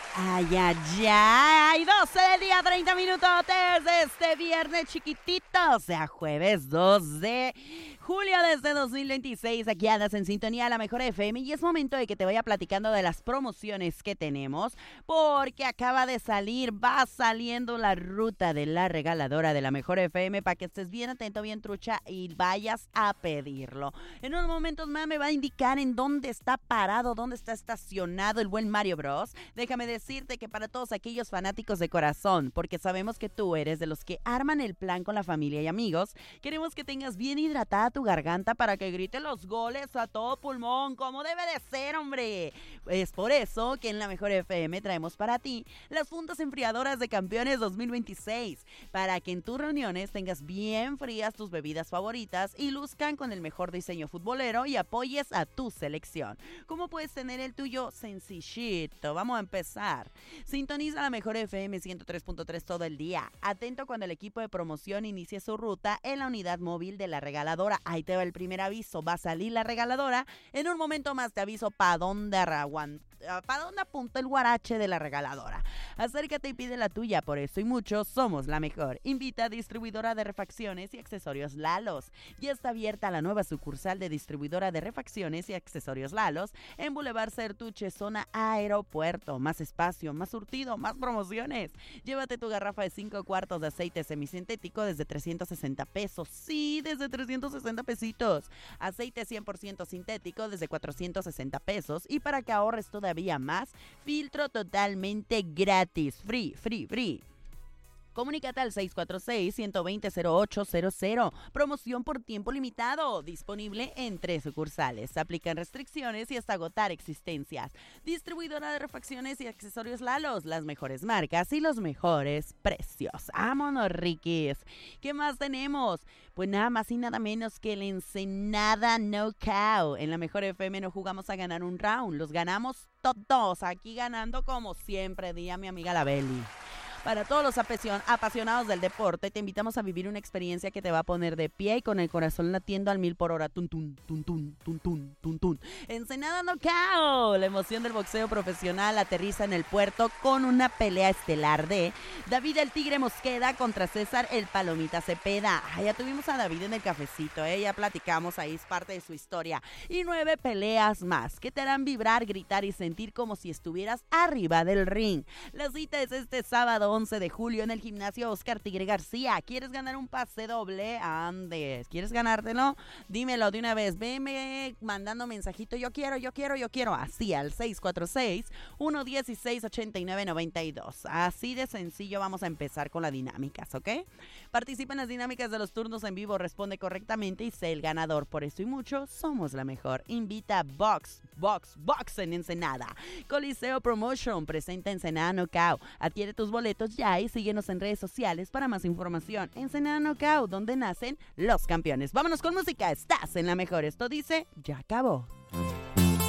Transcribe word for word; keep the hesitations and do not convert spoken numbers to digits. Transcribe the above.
Ay, ay, ay, doce del día, treinta minutos de este viernes chiquitito, o sea, jueves dos de julio desde dos mil veintiséis. Aquí andas en sintonía de la Mejor F M y es momento de que te vaya platicando de las promociones que tenemos, porque acaba de salir, va saliendo la ruta de la regaladora de la Mejor F M para que estés bien atento, bien trucha y vayas a pedirlo. En unos momentos más me va a indicar en dónde está parado, dónde está estacionado el buen Mario Bros. Déjame decirte que para todos aquellos fanáticos de corazón, porque sabemos que tú eres de los que arman el plan con la familia y amigos, queremos que tengas bien hidratada tu garganta para que grite los goles a todo pulmón, como debe de ser, hombre. Es por eso que en la Mejor F M traemos para ti las fundas enfriadoras de Campeones dos mil veintiséis, para que en tus reuniones tengas bien frías tus bebidas favoritas y luzcan con el mejor diseño futbolero y apoyes a tu selección. ¿Cómo puedes tener el tuyo? Sencillito. Vamos a empezar. Sintoniza la Mejor F M ciento tres punto tres todo el día. Atento cuando el equipo de promoción inicie su ruta en la unidad móvil de la regaladora. Ahí te va el primer aviso. Va a salir la regaladora. En un momento más te aviso para dónde aguanta. ¿Para dónde apunta el guarache de la regaladora? Acércate y pide la tuya, por eso y mucho somos la mejor. Invita a distribuidora de refacciones y accesorios Lalos. Ya está abierta la nueva sucursal de distribuidora de refacciones y accesorios Lalos en Boulevard Certuche, zona aeropuerto. Más espacio, más surtido, más promociones. Llévate tu garrafa de cinco cuartos de aceite semisintético desde trescientos sesenta pesos. Sí, desde trescientos sesenta pesitos. Aceite cien por ciento sintético desde cuatrocientos sesenta pesos. Y para que ahorres todavía más, filtro totalmente gratis. Free, free, free. Comunícate al seis cuatro seis, uno dos cero, cero ocho cero cero. Promoción por tiempo limitado. Disponible en tres sucursales. Aplican restricciones y hasta agotar existencias. Distribuidora de refacciones y accesorios Lalos. Las mejores marcas y los mejores precios. ¡Vámonos, riquis! ¿Qué más tenemos? Pues nada más y nada menos que el Ensenada No Cow. En la Mejor F M no jugamos a ganar un round. Los ganamos todos. Aquí ganando como siempre, diría mi amiga la Beli. Para todos los apasionados del deporte, te invitamos a vivir una experiencia que te va a poner de pie y con el corazón latiendo al mil por hora. Tun, tun, tun, tun, tun, tun, tun, tun. Ensenada Knockout. La emoción del boxeo profesional aterriza en el puerto con una pelea estelar de David el Tigre Mosqueda contra César el Palomita Cepeda. Ah, ya tuvimos a David en el cafecito, ¿eh? Ya platicamos, ahí es parte de su historia. Y nueve peleas más que te harán vibrar, gritar y sentir como si estuvieras arriba del ring. La cita es este sábado once de julio en el gimnasio Oscar Tigre García. ¿Quieres ganar un pase doble? Andes. ¿Quieres ganártelo? Dímelo de una vez. Veme mandando mensajito. Yo quiero, yo quiero, yo quiero. Así al seis cuatro seis, uno uno seis, ocho nueve nueve dos. Así de sencillo vamos a empezar con las dinámicas, ¿ok? Participa en las dinámicas de los turnos en vivo, responde correctamente y sé el ganador. Por eso y mucho, somos la mejor. Invita a Box, Box, Box en Ensenada. Coliseo Promotion presenta Ensenada Knockout. Adquiere tus boletos ya y síguenos en redes sociales para más información. Ensenada Knockout, donde nacen los campeones. Vámonos con música. Estás en la mejor. Esto dice, ya acabó.